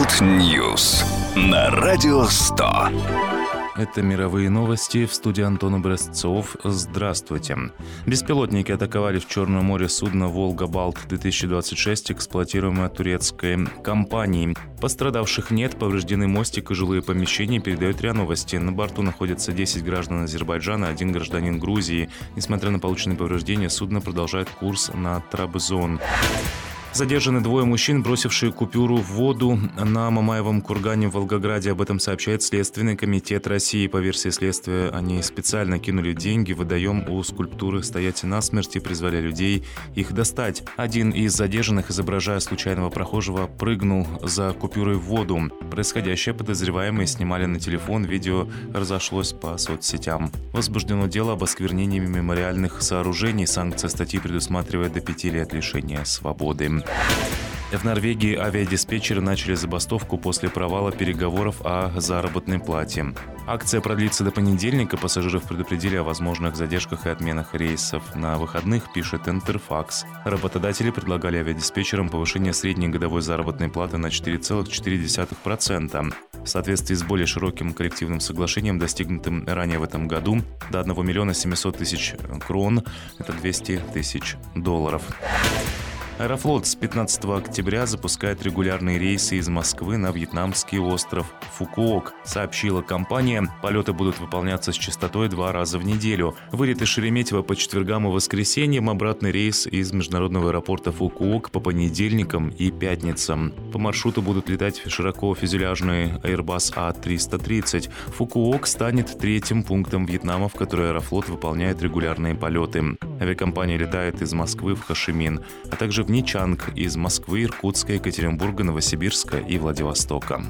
World News на Радио 100. Это мировые новости, в студии Антон Образцов. Здравствуйте. Беспилотники атаковали в Черном море судно «Волга-Балт-2026», эксплуатируемое турецкой компанией. Пострадавших нет, повреждены мостик и жилые помещения, передают РИА Новости. На борту находятся 10 граждан Азербайджана, 1 гражданин Грузии. Несмотря на полученные повреждения, судно продолжает курс на Трабзон. Задержаны 2 мужчин, бросившие купюру в воду на Мамаевом кургане в Волгограде. Об этом сообщает Следственный комитет России. По версии следствия, они специально кинули деньги в водоем у скульптуры «Стоять насмерть» и призвали людей их достать. Один из задержанных, изображая случайного прохожего, прыгнул за купюрой в воду. Происходящее подозреваемые снимали на телефон, видео разошлось по соцсетям. Возбуждено дело об осквернении мемориальных сооружений. Санкция статьи предусматривает до 5 лет лишения свободы. В Норвегии авиадиспетчеры начали забастовку после провала переговоров о заработной плате. Акция продлится до понедельника. Пассажиров предупредили о возможных задержках и отменах рейсов на выходных, пишет Интерфакс. Работодатели предлагали авиадиспетчерам повышение средней годовой заработной платы на 4,4%. В соответствии с более широким коллективным соглашением, достигнутым ранее в этом году, до 1 700 000 крон, это $200 000. Аэрофлот с 15 октября запускает регулярные рейсы из Москвы на вьетнамский остров Фукуок, сообщила компания. Полеты будут выполняться с частотой 2 раза в неделю. Вылет из Шереметьево по четвергам и воскресеньям, обратный рейс из международного аэропорта Фукуок по понедельникам и пятницам. По маршруту будут летать широкофюзеляжные Airbus A330. Фукуок станет 3-м пунктом Вьетнама, в который Аэрофлот выполняет регулярные полеты. Авиакомпания летает из Москвы в Хошимин, а также в Ничанг из Москвы, Иркутска, Екатеринбурга, Новосибирска и Владивостока.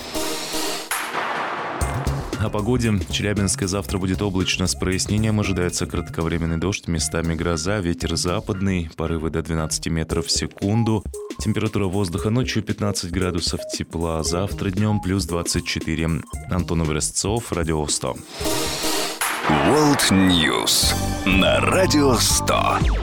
О погоде. В Челябинске завтра будет облачно с прояснением. Ожидается кратковременный дождь, местами гроза, ветер западный, порывы до 12 метров в секунду. Температура воздуха ночью 15 градусов тепла, завтра днем плюс 24. Антон Образцов, Радио 100. World News на Радио 100.